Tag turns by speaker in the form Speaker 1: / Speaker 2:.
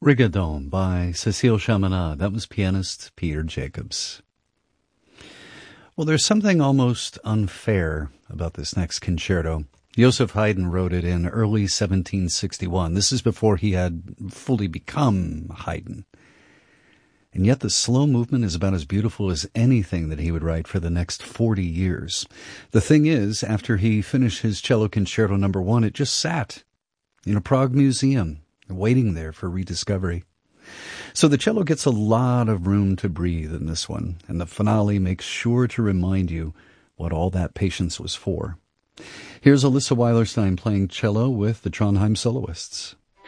Speaker 1: Rigaudon by Cécile Chaminade. That was pianist Peter Jacobs. Well, there's something almost unfair about this next concerto. Joseph Haydn wrote it in early 1761. This is before he had fully become Haydn. And yet the slow movement is about as beautiful as anything that he would write for the next 40 years. The thing is, after he finished his Cello Concerto No. 1, it just sat in a Prague museum, waiting there for rediscovery. So the cello gets a lot of room to breathe in this one, and the finale makes sure to remind you what all that patience was for. Here's Alyssa Weilerstein playing cello with the Trondheim Soloists.